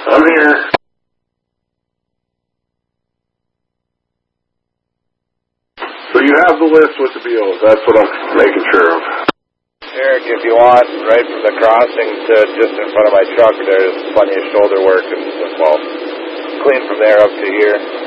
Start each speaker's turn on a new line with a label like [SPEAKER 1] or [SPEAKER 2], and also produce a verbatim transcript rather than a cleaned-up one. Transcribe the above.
[SPEAKER 1] I'm here. So you have the list with the B Os. That's what I'm making sure of.
[SPEAKER 2] Eric, if you want, right from the crossing to just in front of my truck, there's plenty of shoulder work and, well, clean from there up to here.